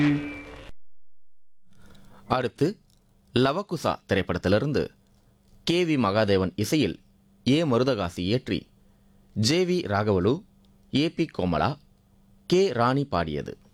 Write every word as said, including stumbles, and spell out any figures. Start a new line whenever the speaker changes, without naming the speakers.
அடுத்து லவகுசா திரைப்படத்திலிருந்து K V Mahadevan இசையில் ஏ மருதகாசி இயற்றி ஜே வி ராகவலு, ஏ பி கோமலா, கே ராணி பாடியது.